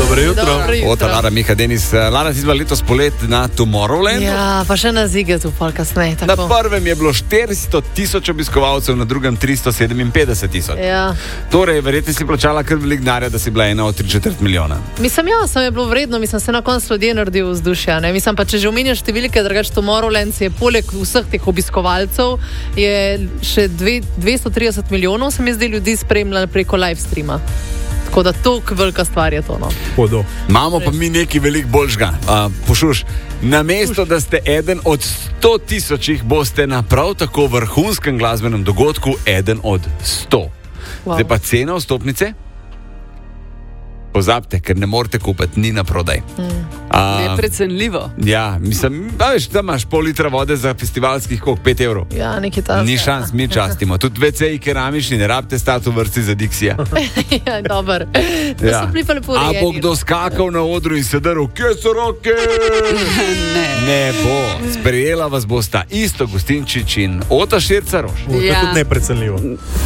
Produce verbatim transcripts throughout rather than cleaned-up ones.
Dobro jutro. Ota, Lara, Miha, Denis. Lara, ti dva letos polet na Tomorrowlandu. Ja, pa še na Zigetu, pol kasneje. Na prvem je bilo štiristo tisoč obiskovalcev, na drugem tristo sedeminpetdeset tisoč. Ja. Torej, verjetno si plačala kar velik denarja, da si bila ena od tri četrt milijona. Mislim, ja, sem je bilo vredno, mislim, se na koncu ljudje naredil vzdušja. Ne? Mislim pa, če že omenjaš številke, drugače Tomorrowland je poleg vseh teh obiskovalcev je še dve, dvesto trideset milijonov, se mi zdi, ljudi spremljali preko live streama. Tako da to velika stvar je to. No. Imamo pa mi nekaj veliko boljšega. Uh, Pošuš, namesto da ste eden od sto tisočih, boste na prav tako vrhunskem glasbenem dogodku eden od sto. Wow. Zdaj pa cena vstopnice? Pozabite, ker ne morete kupiti, ni na prodaj. Mm. Uh, Neprecenljivo. Ja, mislim, da veš, tam imaš pol litra vode za festivalskih koliko, pet evrov. Ja, nekaj tasga. Ni šans, mi častimo. Tudi ve ce-ji keramični, ne rabite stati v vrsti za Dixija. Ja, dober. Da Ja. so bili pa lepo A rejeni. bo kdo skakal na odru in se drl, kje so roke? Ne. Ne bo. Sprejela vas bosta Isto Gustinčič in Ota Širca-Roš. To je Ja. tudi neprecenljivo.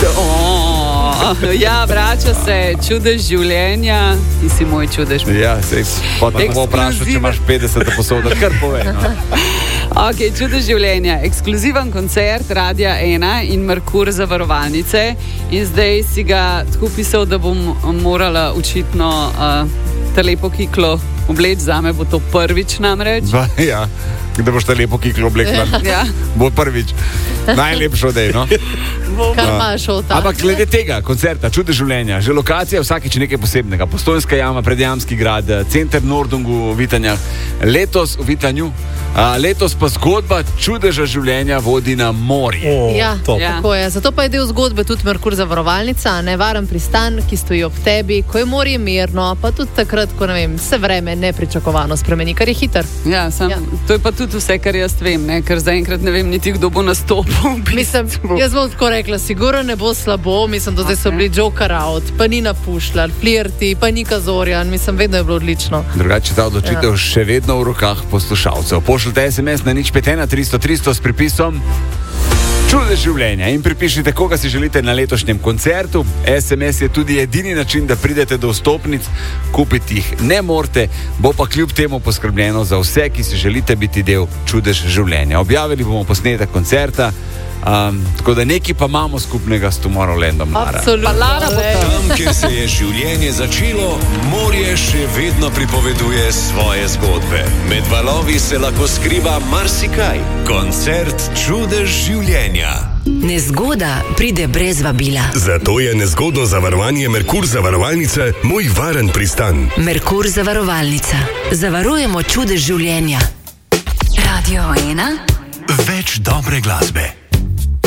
Oh, ja, vrača se čudež življenja. Ti si moj čudež. Ja, sej, pa tako bo vprašal, če imaš petdeset posoda, kar povej. No. Ok, čudež življenja. Ekskluziven koncert Radia ena in Merkur zavarovalnice. In zdaj si ga tako pisal, da bom morala očitno uh, ta lepo kiklo obleč. Zame bo to prvič namreč. Ba, ja, da boš ta lepo kiklo oblekla. Ja. Bo prvič. Najlepšo dej, no. Kar imaš od tam. Ampak glede tega koncerta, čudež življenja, že lokacija vsakič nekaj posebnega. Postojnska jama, Predjamski grad, center Nordungu v Vitanjah, letos v Vitanju, a, letos pa zgodba čudeža življenja vodi na morje. O, Ja, top. Ja. tako je. Zato pa je del zgodbe tudi Merkur zavarovalnica, nevaren pristan, ki stoji ob tebi, ko je morje mirno, pa tudi takrat, ko ne vem, se vreme nepričakovano spremeni, kar je hiter. Ja, sam, Ja. to je pa tudi vse, kar jaz vem, ne? Ker zaenkrat ne vem niti, kdo bo nastopil. Mislim, jaz bom tako rekla, sigurno ne bo slabo, mislim, da zdaj so bili Joker out, pa ni napušljal, Flirti, pa ni Kazorjan, mislim, vedno je bilo odlično. Drugače ta odločitev ja. še vedno v rokah poslušalcev. Pošljite es em es na nič pet ena tristo tristo s pripisom Čudež življenja in pripišite, koga si želite na letošnjem koncertu. es em es je tudi edini način, da pridete do vstopnic, kupiti jih ne morete, bo pa kljub temu poskrbljeno za vse, ki si želite biti del Čudež življenja. Objavili bomo posnetek koncerta, um, tako da nekaj pa imamo skupnega s Tomorrowlandom. Lara. Absolutno. Tam, kjer se je življenje začelo, morje še vedno pripoveduje svoje zgodbe. Med valovi se lahko skriva marsikaj. Koncert Čudež življenja. Nezgoda pride brez vabila. Zato je nezgodno zavarovanje Merkur zavarovalnice moj varen pristan. Merkur zavarovalnica. Zavarujemo čudež življenja. Radio ena. Več dobre glasbe.